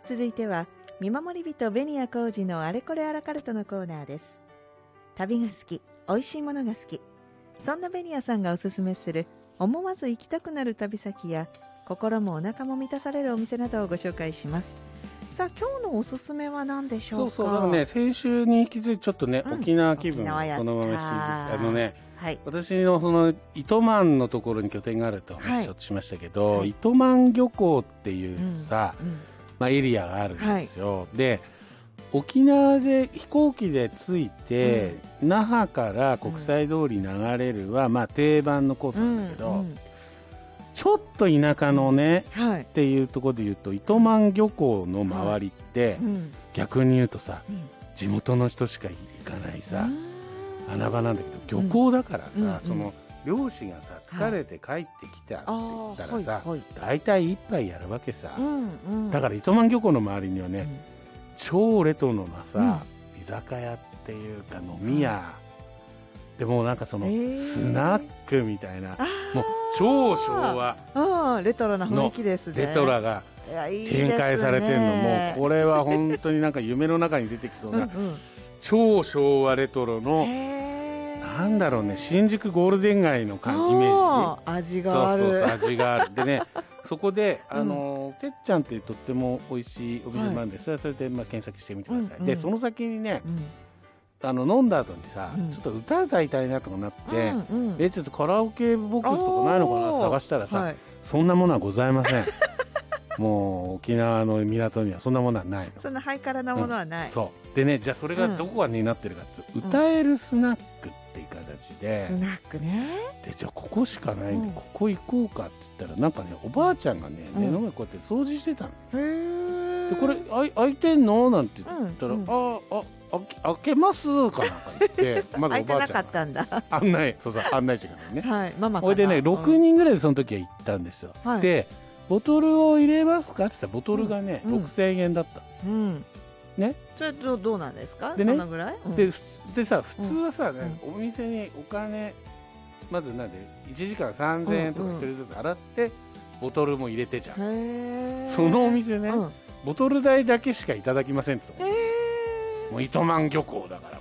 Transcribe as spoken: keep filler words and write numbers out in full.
続いては見守り人紅谷浩二のあれこれアラカルトのコーナーです。旅が好き、美味しいものが好き、そんな紅谷さんがおすすめする思わず行きたくなる旅先や心もお腹も満たされるお店などをご紹介します。さあ今日のおすすめは何でしょうか。 そうそうだからね、先週に引き続きちょっとね、うん、沖縄気分をそのまま引きあのね、はい、私のその糸満のところに拠点があるとお話ししましたけど、はい、糸満漁港っていうさ、うんうんまあ、エリアがあるんですよ、はい、で沖縄で飛行機で着いて、うん、那覇から国際通り流れるは、うんまあ、定番のコースなんだけど、うんうん、ちょっと田舎のね、はい、っていうところで言うと糸満漁港の周りって、はいうん、逆に言うとさ、うん、地元の人しか行かないさ、うん、穴場なんだけど漁港だからさ、うん、その漁師がさ疲れて帰ってきたって言ったらさ、はい、大体一杯やるわけさ、うんうん、だから糸満漁港の周りにはね、うん、超レトロなさ、うん、居酒屋っていうか飲み屋、うん、でもなんかそのスナックみたいな、もう超昭和のレトロな雰囲気ですね。 レトロが展開されてるの、もうこれは本当になんか夢の中に出てきそうなうん、うん、超昭和レトロのなんだろうね、新宿ゴールデン街のイメージ、味がある。 そうそうそう味があるでねそこであの、うん、てっちゃんっていうとっても美味しいお店なんで、はい、それはそれでまあ検索してみてください、うんうん、でその先にね、うんあの飲んだ後にさ、うん、ちょっと歌歌いたいなとかなって、うんうん、えちょっとカラオケボックスとかないのかな探したらさ、はい、そんなものはございませんもう沖縄の港にはそんなものはないの。 そんなハイカラなものはない、 うん、そうでね、じゃあそれがどこになってるかっていうと、うん、歌えるスナックっていう形で、 スナックね。 でじゃあここしかないんで、うん、ここ行こうかって言ったらなんかねおばあちゃんがね、うん、目の前こうやって掃除してたの、へーでこれあい開いてんのなんて言ったら、うんうん、ああ開けますかなんか言ってまずおばあちゃんが案内そうそう案内してくれたね、はい、ママかな。ほいでねろくにんぐらいでその時は行ったんですよ、はい、でボトルを入れますかって言ったらボトルがね、うん、ろくせんえんだった、うんね、 それとどうなんですかで、ね、そのぐらい、うん、 で, でさ普通はさ、ねうん、お店にお金まずなんでいちじかんさんぜんえんとかひとりずつ払って、うんうん、ボトルも入れてじゃん。へそのお店ね、うん、ボトル代だけしかいただきませんってとこもう糸満漁港だから